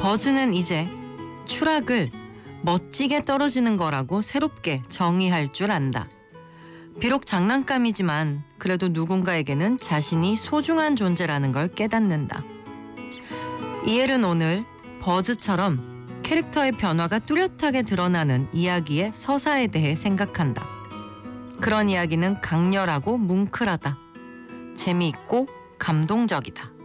버즈는 이제 추락을 멋지게 떨어지는 거라고 새롭게 정의할 줄 안다. 비록 장난감이지만 그래도 누군가에게는 자신이 소중한 존재라는 걸 깨닫는다. 이엘은 오늘 버즈처럼 캐릭터의 변화가 뚜렷하게 드러나는 이야기의 서사에 대해 생각한다. 그런 이야기는 강렬하고 뭉클하다. 재미있고 감동적이다.